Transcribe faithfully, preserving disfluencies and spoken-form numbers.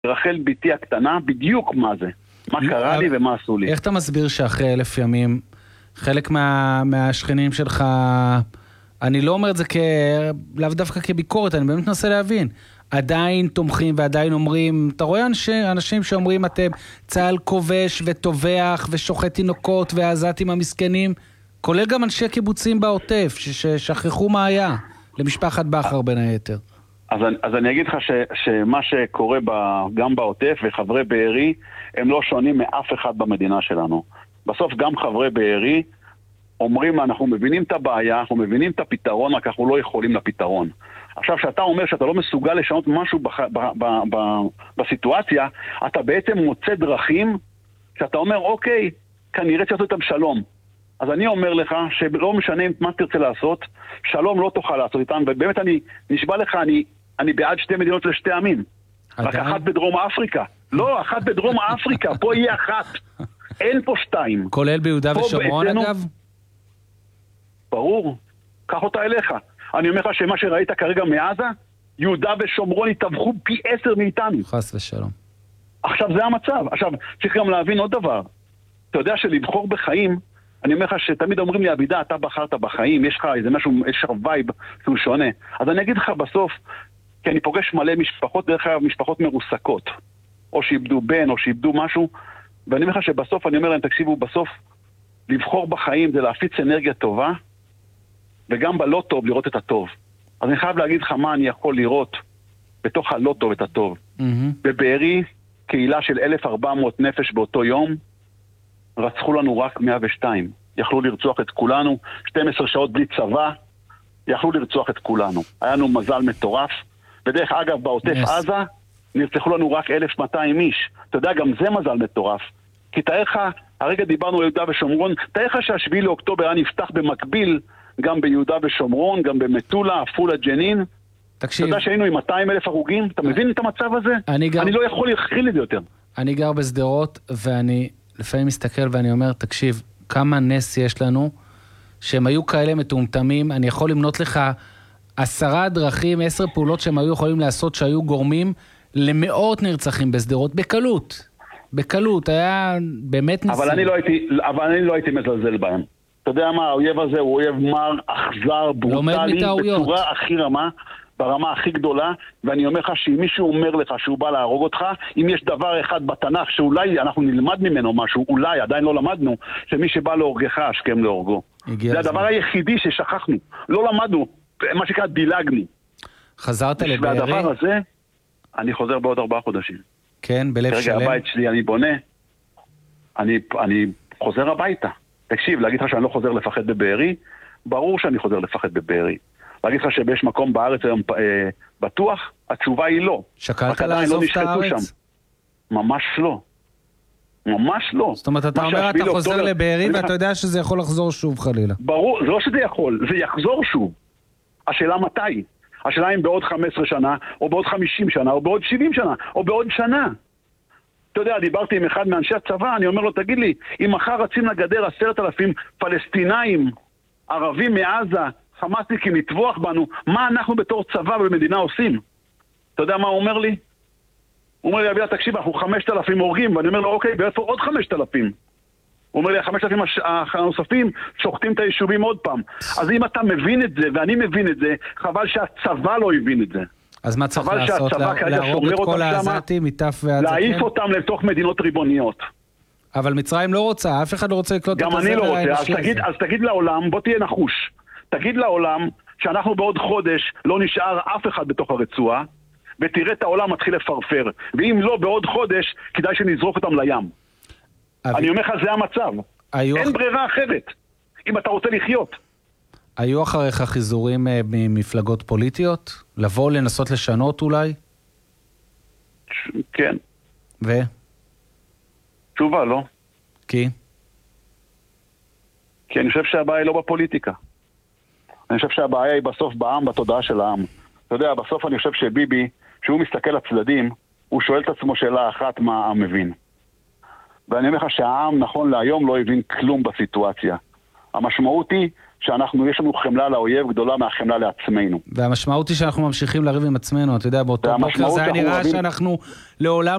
רחל ביתי הקטנה, בדיוק מה זה. מה קרה לי ומה עשו לי. איך אתה מסביר שאחרי אלף ימים, חלק מה, מהשכנים שלך, אני לא אומר את זה כ... לאו דווקא כביקורת, אני באמת מנסה להבין. עדיין תומכים ועדיין אומרים, אתה רואה אנשי, אנשים שאומרים, אתם צהל כובש וטובח ושוחט תינוקות והעזתים המסכנים, כולל גם אנשי קיבוצים בעוטף, ששכחו מה היה, למשפחת בחר בין היתר. אז, אז אני אגיד לך ש, שמה שקורה ב, גם בעוטף וחברי בארי, הם לא שונים מאף אחד במדינה שלנו. בסוף גם חברי בארי אומרים, אנחנו מבינים את הבעיה, אנחנו מבינים את הפתרון, רק אנחנו לא יכולים לפתרון. עכשיו, שאתה אומר שאתה לא מסוגל לשנות משהו בח, ב, ב, ב, בסיטואציה, אתה בעצם מוצא דרכים שאתה אומר, אוקיי, כנראה צריך איתם שלום. אז אני אומר לך שלא משנה מה תרצה לעשות, שלום לא תוכל לעשות איתם, ובאמת אני נשבע לך, אני, אני בעד שתי מדינות לשתי עמים. רק אחת בדרום אפריקה. לא, אחת בדרום אפריקה, פה יהיה אחת. אין פה שתיים. כולל ביהודה ושומרון אגב? ברור, קח אותה אליך. אני אומר לך שמה שראית כרגע מעזה, יהודה ושומרון יתווכו פי עשר מאיתנו. חס ושלום. עכשיו זה המצב. עכשיו צריך גם להבין עוד דבר. אתה יודע שלבחור בחיים, אני אומר לך שתמיד אומרים לי, אבידה, אתה בחרת בחיים, יש לך איזה משהו, יש לך וייב שהוא שונה. אז אני אגיד לך בסוף, כי אני פוגש מלא משפחות, דרך אגב משפחות מרוסקות, או שאיבדו בן, או שאיבדו משהו, ואני אומר לך שבסוף, אני אומר להם, תקשיבו, בסוף, לבחור בחיים זה להפיץ אנרגיה טובה, וגם בלא טוב לראות את הטוב. אז אני חייב להגיד לך מה אני יכול לראות בתוך הלא טוב את הטוב. Mm-hmm. בבארי, קהילה של אלף וארבע מאות נפש באותו יום, רצחו לנו רק מאה ושתיים. יכלו לרצוח את כולנו, שתים עשרה שעות בלי צבא, יכלו לרצוח את כולנו. היה לנו מזל מטורף, ודרך אגב בעוטף yes. עזה, נרצחו לנו רק אלף ומאתיים איש. אתה יודע, גם זה מזל מטורף. כי תאר לך, הרגע דיברנו על יהודה ושומרון, תאר לך שהשביעי לאוקטובר היה נפתח במקביל, גם ביהודה ושומרון, גם במטולה, עפולה, ג'נין. תקשיב. אתה יודע שהיינו עם מאתיים אלף הרוגים? אתה מבין את המצב הזה? אני, גר... אני לא יכול להכיל את זה יותר. אני גר בסדרות, ואני לפעמים מסתכל ואני אומר, תקשיב, כמה נס יש לנו, שהם היו כאלה מטומטמים, אני יכול למנות לך עשרה דרכים, עשר פעולות שהם היו יכולים לעשות, שהיו גורמים למאות נרצחים בסדרות, בקלות. בקלות, היה באמת ניסים. אבל אני לא הייתי, אבל אני לא הייתי מזלזל בהם. אתה יודע מה, האויב הזה הוא אויב מר, אכזר, ברוטלי, בצורה הכי רמה, ברמה הכי גדולה, ואני אומר לך שאם מישהו אומר לך שהוא בא להרוג אותך, אם יש דבר אחד בתנ"ך שאולי אנחנו נלמד ממנו משהו, אולי, עדיין לא למדנו, שמי שבא להורגך, השכם להורגו. זה הדבר היחידי ששכחנו. לא למדנו, מה שקרה דילגנו. חזרת לבארי? והדבר הזה, אני חוזר בעוד ארבעה חודשים. כן, בלב שלם. כרגע הבית שלי אני בונה, אני, אני חוזר הביתה. תקשיב, להגיד לך שאני לא חוזר לפחד בבארי, ברור שאני חוזר לפחד בבארי. להגיד לך שיש מקום בארץ היום אה, בטוח, התשובה היא לא. שקלת לעזוב את הארץ? שם. ממש לא. ממש לא. זאת אומרת, אתה אומר, אתה חוזר אוקטובר, לבארי ואתה לך... יודע שזה יכול לחזור שוב חלילה. ברור, זה לא שזה יכול, זה יחזור שוב. השאלה מתי? השאלה אם בעוד חמש עשרה שנה, או בעוד חמישים שנה, או בעוד שבעים שנה, או בעוד שנה. אתה יודע, דיברתי עם אחד מאנשי הצבא, אני אומר לו, תגיד לי, אם מחר רצים לגדר עשרת אלפים פלסטינאים, ערבים מעזה, חמאסניקים לטבוח בנו, מה אנחנו בתור צבא במדינה עושים? אתה יודע מה הוא אומר לי? הוא אומר לי, אביה, תקשיב, אנחנו חמשת אלפים הורגים, ואני אומר לו, אוקיי, ואיפה עוד חמשת אלפים? הוא אומר לי, החמשת אלפים הנוספים שוחטים את היישובים עוד פעם. אז אם אתה מבין את זה, ואני מבין את זה, חבל שהצבא לא הבין את זה. אז מה צריך לעשות? להרוג את כל העזתים, מתף ועד זקן? להעיף אותם לתוך מדינות ריבוניות. אבל מצרים לא רוצה, אף אחד לא רוצה לקלוט את הזרע האנושי הזה. גם אני לא רוצה, אז תגיד, אז תגיד לעולם, בוא תהיה נחוש. תגיד לעולם שאנחנו בעוד חודש לא נשאר אף אחד בתוך הרצועה, ותראה את העולם מתחיל לפרפר. ואם לא, בעוד חודש, כדאי שנזרוק אותם לים. אני אומר לך, זה המצב. אין ברירה אחרת, אם אתה רוצה לחיות. היו אחריך חיזורים ממפלגות פוליטיות? לבוא לנסות לשנות אולי? כן. ו? תשובה, לא. כי? כי אני חושב שהבעיה היא לא בפוליטיקה. אני חושב שהבעיה היא בסוף בעם, בתודעה של העם. אתה יודע, בסוף אני חושב שביבי, שהוא מסתכל לצדדים, הוא שואל את עצמו שאלה אחת מה העם מבין. ואני אומר לך שהעם נכון להיום לא הבין כלום בסיטואציה. המשמעות היא שאנחנו, יש לנו חמלה לאויב גדולה מהחמלה לעצמנו. והמשמעות היא שאנחנו ממשיכים לריב עם עצמנו, אתה יודע, באותו בוקר זה היה נראה שאנחנו לעולם